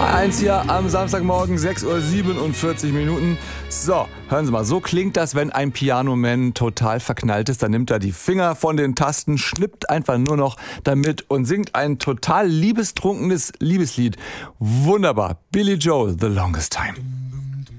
H1 hier am Samstagmorgen, 6:47 Uhr. So, hören Sie mal, so klingt das, wenn ein Pianoman total verknallt ist. Dann nimmt er die Finger von den Tasten, schnippt einfach nur noch damit und singt ein total liebestrunkenes Liebeslied. Wunderbar. Billy Joel, The Longest Time.